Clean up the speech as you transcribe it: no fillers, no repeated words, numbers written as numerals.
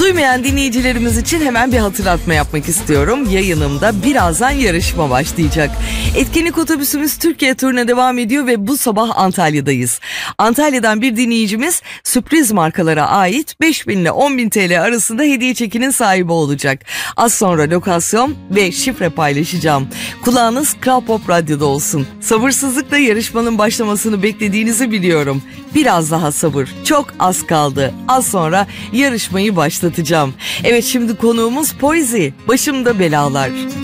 Duymayan dinleyicilerimiz için hemen bir hatırlatma yapmak istiyorum. Yayınımda birazdan yarışma başlayacak. Etkinlik otobüsümüz Türkiye turuna devam ediyor ve bu sabah Antalya'dayız. Antalya'dan bir dinleyicimiz sürpriz markalara ait 5.000 ile 10.000 TL arasında hediye çekinin sahibi olacak. Az sonra lokasyon ve şifre paylaşacağım. Kulağınız Kral Pop Radyo'da olsun. Sabırsızlıkla yarışmanın başlamasını beklediğinizi biliyorum. Biraz daha sabır. Çok az kaldı. Az sonra yarışmayı başlatacağım. Evet, şimdi konuğumuz Poizi. Başımda belalar.